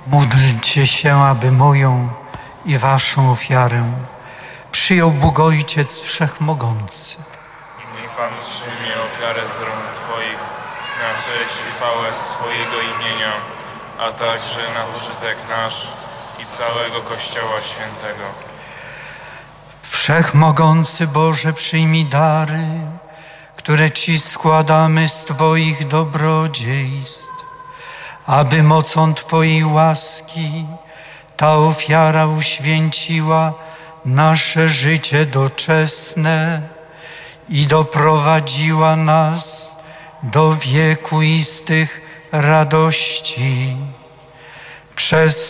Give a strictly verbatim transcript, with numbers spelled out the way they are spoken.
Módlcie się, aby moją i waszą ofiarę przyjął Bóg Ojciec Wszechmogący. Niech Pan przyjmie ofiarę z rąk Twoich na cześć i chwałę swojego imienia, a także na pożytek nasz i całego Kościoła Świętego. Wszechmogący Boże, przyjmij dary, które Ci składamy z Twoich dobrodziejstw, aby mocą Twojej łaski ta ofiara uświęciła nasze życie doczesne i doprowadziła nas do wiekuistych radości. Przez